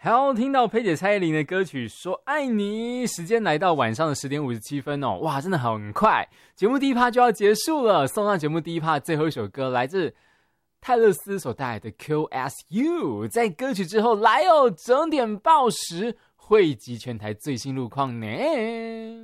好，听到佩姐蔡依林的歌曲说爱你，时间来到晚上的10点57分哦，哇，真的很快，节目第一趴就要结束了。送上节目第一趴最后一首歌，来自泰勒斯所带来的 QSU。 在歌曲之后来哦，整点报时汇集全台最新路况呢。